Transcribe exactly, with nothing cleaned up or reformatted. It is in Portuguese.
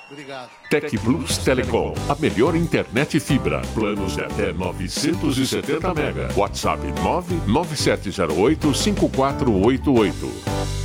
Obrigado. Tec Plus Telecom, a melhor internet fibra. Planos de até novecentos e setenta mega. WhatsApp nove nove sete zero oito cinco quatro oito oito.